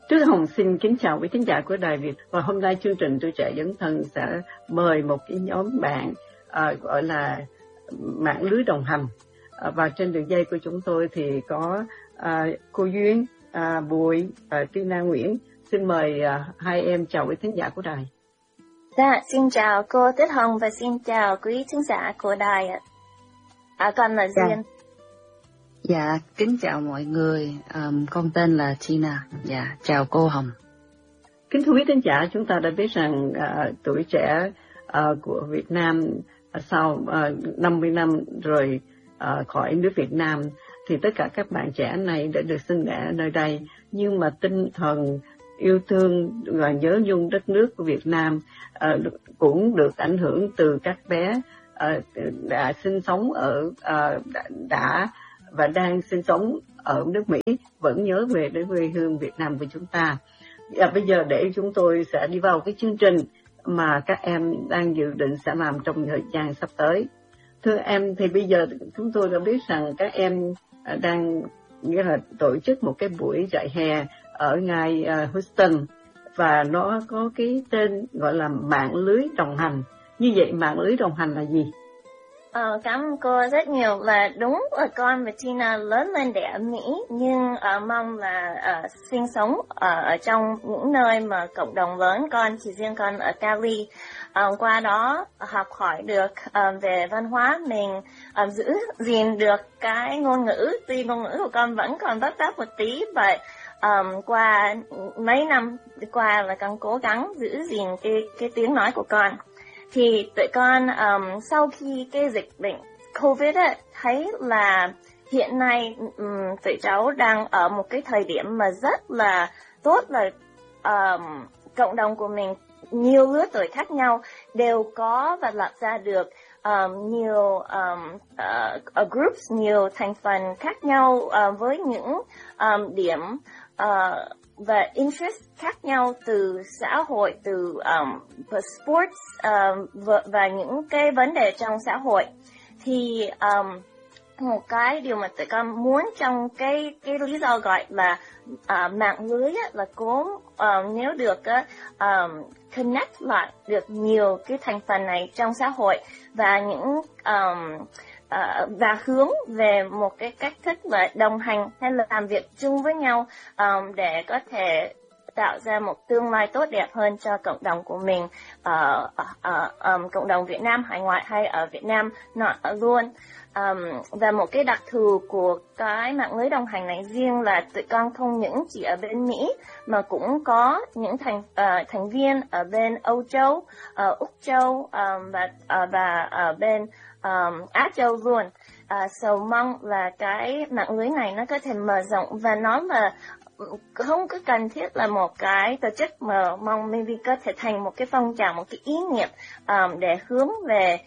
Trúc Hồng xin kính chào quý khán giả của Đài Việt. Và hôm nay chương trình Tuổi Trẻ Dấn Thân sẽ mời một cái nhóm bạn gọi là mạng lưới đồng hành. Và trên đường dây của chúng tôi thì có cô Duyên, Bùi, Tina Nguyễn. Xin mời hai em chào quý khán giả của Đài. Dạ, xin chào cô Tuyết Hồng và xin chào quý khán giả của Đài ạ. Con là Duyên. Dạ, kính chào mọi người. Con tên là Tina. Dạ, chào cô Hồng. Kính thưa quý khán giả, chúng ta đã biết rằng tuổi trẻ của Việt Nam sau 50 năm rồi khỏi nước Việt Nam thì tất cả các bạn trẻ này đã được sinh đẻ nơi đây, nhưng mà tinh thần yêu thương và nhớ nhung đất nước của Việt Nam cũng được ảnh hưởng từ các bé đã sinh sống ở đã và đang sinh sống ở nước Mỹ, vẫn nhớ về đến quê hương Việt Nam của chúng ta. Bây giờ để chúng tôi sẽ đi vào cái chương trình mà các em đang dự định sẽ làm trong thời gian sắp tới. Thưa em, thì bây giờ chúng tôi đã biết rằng các em đang nghĩa là tổ chức một cái buổi dạy hè ở ngay Houston, và nó có cái tên gọi là mạng lưới đồng hành. Như vậy mạng lưới đồng hành là gì? Cảm ơn cô rất nhiều. Là đúng là con và Tina lớn lên để ở Mỹ, nhưng mong là sinh sống ở trong những nơi mà cộng đồng lớn. Con chỉ riêng con ở Cali, qua đó học hỏi được về văn hóa mình, giữ gìn được cái ngôn ngữ. Tuy ngôn ngữ của con vẫn còn vấp váp một tí, và qua mấy năm qua là con cố gắng giữ gìn cái tiếng nói của con. Thì tụi con sau khi cái dịch bệnh COVID thấy là hiện nay tụi cháu đang ở một cái thời điểm mà rất là tốt, là cộng đồng của mình nhiều lứa tuổi khác nhau đều có và lập ra được nhiều groups, nhiều thành phần khác nhau với những điểm và interest khác nhau, từ xã hội, từ sports và những cái vấn đề trong xã hội. Thì một cái điều mà tụi con muốn trong cái lý do gọi là mạng lưới là cố nếu được connect lại được nhiều cái thành phần này trong xã hội, và những và hướng về một cái cách thức là đồng hành hay là làm việc chung với nhau để có thể tạo ra một tương lai tốt đẹp hơn cho cộng đồng của mình, cộng đồng Việt Nam hải ngoại hay ở Việt Nam luôn. Và một cái đặc thù của cái mạng lưới đồng hành này riêng là tụi con không những chỉ ở bên Mỹ mà cũng có những thành viên ở bên Âu Châu, Úc Châu và ở bên Á Châu luôn. Mong là cái mạng lưới này nó có thể mở rộng, và nó là không có cần thiết là một cái tổ chức, mà mong maybe có thể thành một cái phong trào, một cái ý niệm để hướng về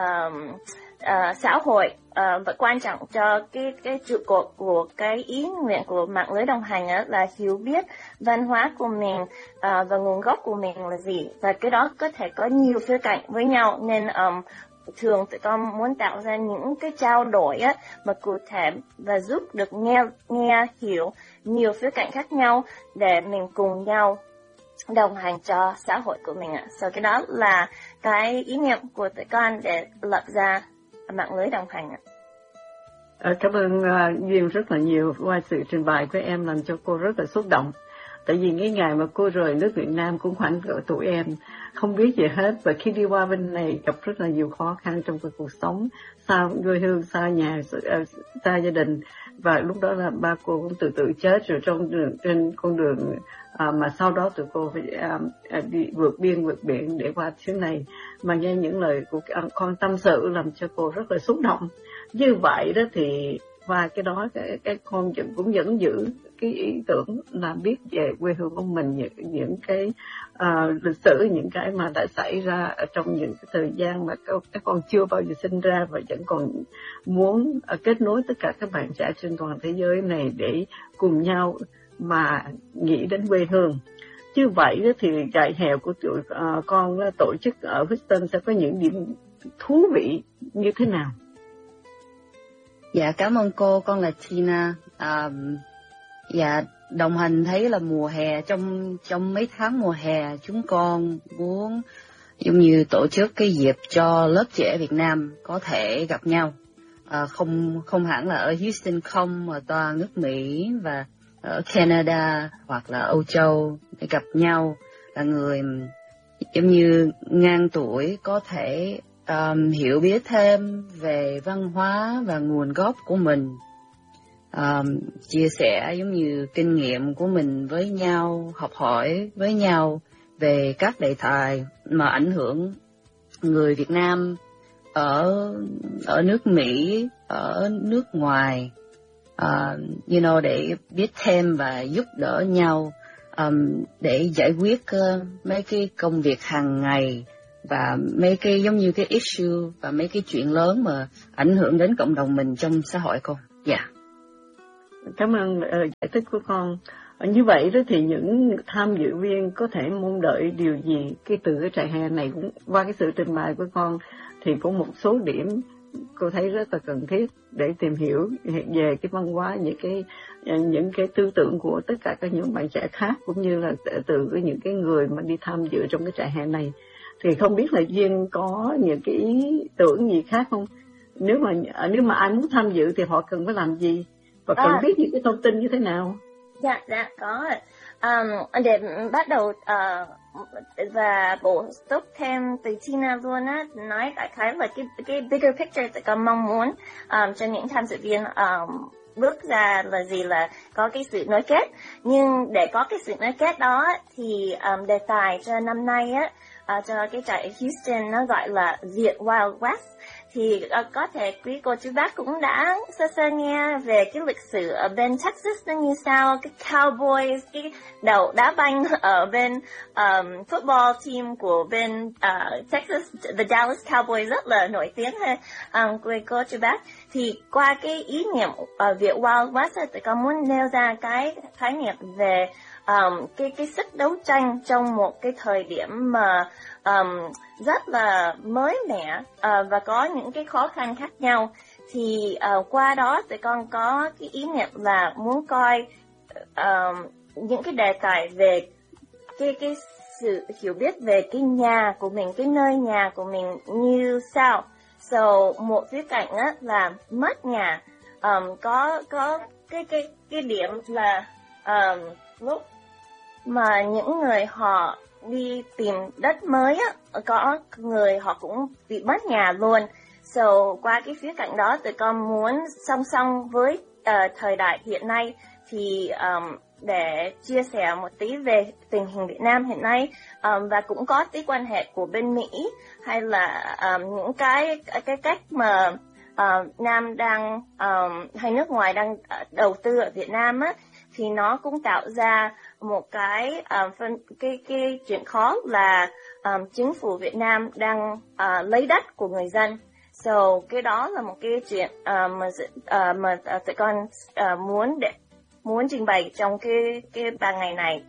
xã hội. Và quan trọng cho cái trụ cột của cái ý nguyện của mạng lưới đồng hành là hiểu biết văn hóa của mình và nguồn gốc của mình là gì, và cái đó có thể có nhiều khía cạnh với nhau. Nên thường tụi con muốn tạo ra những cái trao đổi mà cụ thể và giúp được nghe hiểu nhiều khía cạnh khác nhau để mình cùng nhau đồng hành cho xã hội của mình ạ. Cái đó là cái ý niệm của tụi con để lập ra mạng lưới đồng hành ạ. Cảm ơn Duyên rất là nhiều. Qua sự trình bày của em làm cho cô rất là xúc động. Tại vì cái ngày mà cô rời nước Việt Nam cũng khoảng cỡ tuổi em, không biết gì hết, và khi đi qua bên này gặp rất là nhiều khó khăn trong cái cuộc sống, xa quê hương, xa nhà, xa gia đình, và lúc đó là ba cô cũng tự chết rồi trên con đường mà sau đó tụi cô phải đi vượt biên vượt biển để qua xứ này. Mà nghe những lời của con tâm sự làm cho cô rất là xúc động. Như vậy đó thì qua cái đó cái con cũng vẫn giữ cái ý tưởng là biết về quê hương của mình, những cái lịch sử, những cái mà đã xảy ra trong những cái thời gian mà các con chưa bao giờ sinh ra, và vẫn còn muốn kết nối tất cả các bạn trẻ trên toàn thế giới này để cùng nhau mà nghĩ đến quê hương. Như vậy đó thì trại hè của tụi con tổ chức ở Houston sẽ có những điểm thú vị như thế nào? Dạ, cảm ơn cô. Con là Tina. Dạ, đồng hành thấy là mùa hè, trong mấy tháng mùa hè chúng con muốn giống như tổ chức cái dịp cho lớp trẻ Việt Nam có thể gặp nhau, không hẳn là ở Houston không, mà toàn nước Mỹ và ở Canada hoặc là Âu Châu để gặp nhau, là người giống như ngang tuổi có thể hiểu biết thêm về văn hóa và nguồn gốc của mình, chia sẻ giống như kinh nghiệm của mình với nhau, học hỏi với nhau về các đề tài mà ảnh hưởng người Việt Nam ở nước Mỹ, ở nước ngoài, để biết thêm và giúp đỡ nhau để giải quyết mấy cái công việc hàng ngày và mấy cái giống như cái issue và mấy cái chuyện lớn mà ảnh hưởng đến cộng đồng mình trong xã hội con. Dạ. Cảm ơn giải thích của con. Như vậy đó thì những tham dự viên có thể mong đợi điều gì từ cái trại hè này? Cũng qua cái sự trình bày của con thì có một số điểm cô thấy rất là cần thiết để tìm hiểu về cái văn hóa, những cái tư tưởng của tất cả các những bạn trẻ khác, cũng như là từ những cái người mà đi tham dự trong cái trại hè này. Thì không biết là Duyên có những cái ý tưởng gì khác không? Nếu mà ai muốn tham dự thì họ cần phải làm gì và cần biết những cái thông tin như thế nào? Dạ có. Để bắt đầu và bổ túc thêm từ Tina luôn á, nói đại khái là cái bigger picture tụi con mong muốn cho những tham dự viên bước ra là gì, là có cái sự nối kết. Nhưng để có cái sự nối kết đó thì đề tài cho năm nay á, cho cái trại Houston nó gọi là Việt Wild West. Thì có thể quý cô chú bác cũng đã sơ nghe về cái lịch sử ở bên Texas nó như sao, cái Cowboys, cái đầu đá banh ở bên football team của bên Texas, the Dallas Cowboys rất là nổi tiếng ha, quý cô chú bác. Thì qua cái ý niệm Việt Wild West thì con muốn nêu ra cái khái niệm về cái sức đấu tranh trong một cái thời điểm mà rất là mới mẻ và có những cái khó khăn khác nhau. Thì qua đó tụi con có cái ý niệm là muốn coi những cái đề tài về cái sự hiểu biết về cái nhà của mình, cái nơi nhà của mình như sao. So một khía cạnh á là mất nhà, có cái điểm là lúc mà những người họ đi tìm đất mới á, có người họ cũng bị mất nhà luôn. So qua cái khía cạnh đó tụi con muốn song song với thời đại hiện nay thì để chia sẻ một tí về tình hình Việt Nam hiện nay, và cũng có tí quan hệ của bên Mỹ, hay là những cái cách mà Nam đang hay nước ngoài đang đầu tư ở Việt Nam á, thì nó cũng tạo ra một cái cái chuyện khó là chính phủ Việt Nam đang lấy đất của người dân. So cái đó là một cái chuyện mà tụi con muốn trình bày trong cái 3 ngày này.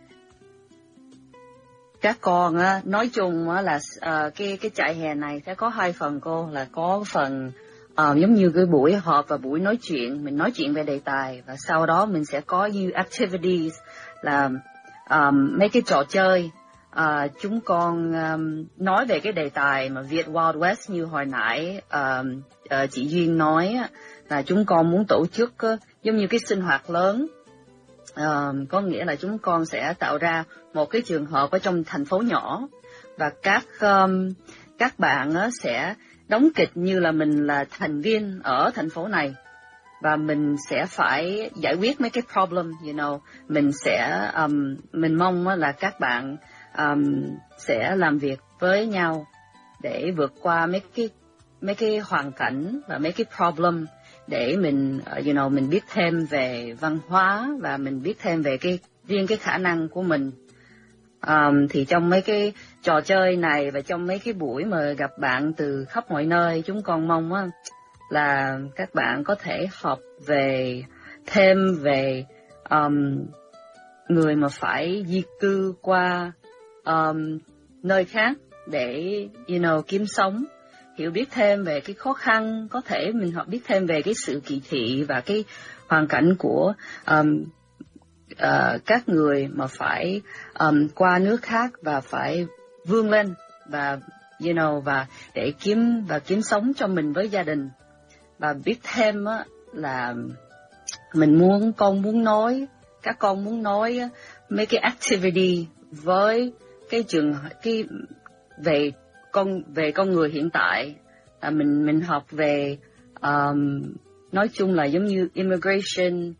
Các con nói chung là cái trại hè này sẽ có 2 phần cô, là có phần giống như cái buổi họp và buổi nói chuyện, mình nói chuyện về đề tài, và sau đó mình sẽ có như activities là mấy cái trò chơi. Chúng con nói về cái đề tài mà Việt Wild West như hồi nãy chị Duyên nói, là chúng con muốn tổ chức giống như cái sinh hoạt lớn. Có nghĩa là chúng con sẽ tạo ra một cái trường hợp ở trong thành phố nhỏ, và các bạn sẽ đóng kịch như là mình là thành viên ở thành phố này, và mình sẽ phải giải quyết mấy cái problem, mình sẽ mình mong là các bạn sẽ làm việc với nhau để vượt qua mấy cái hoàn cảnh và mấy cái problem, để mình mình biết thêm về văn hóa và mình biết thêm về riêng cái khả năng của mình. Thì trong mấy cái trò chơi này và trong mấy cái buổi mà gặp bạn từ khắp mọi nơi, chúng con mong là các bạn có thể học thêm về người mà phải di cư qua nơi khác để kiếm sống, hiểu biết thêm về cái khó khăn, có thể mình học biết thêm về cái sự kỳ thị và cái hoàn cảnh của các người mà phải qua nước khác và phải vươn lên và và để kiếm sống cho mình với gia đình. Và biết thêm á, là con muốn nói các con muốn nói mấy cái activity với cái về con người hiện tại. Mình học về nói chung là giống như immigration,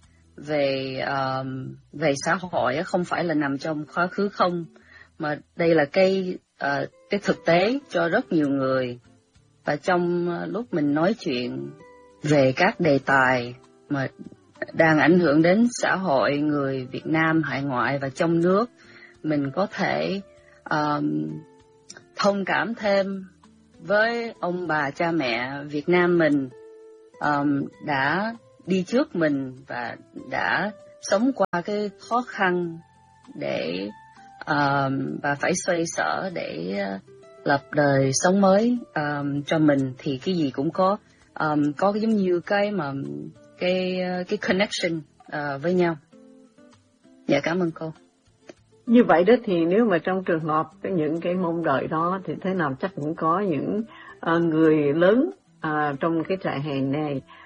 về xã hội, không phải là nằm trong quá khứ không, mà đây là cái thực tế cho rất nhiều người. Và trong lúc mình nói chuyện về các đề tài mà đang ảnh hưởng đến xã hội người Việt Nam hải ngoại và trong nước, mình có thể thông cảm thêm với ông bà cha mẹ Việt Nam mình đã đi trước mình và đã sống qua cái khó khăn để và phải xoay sở để lập đời sống mới cho mình. Thì cái gì cũng có giống như cái mà cái connection với nhau. Dạ, cảm ơn cô. Như vậy đó thì nếu mà trong trường hợp những cái mong đợi đó thì thế nào chắc cũng có những người lớn trong cái trại hè này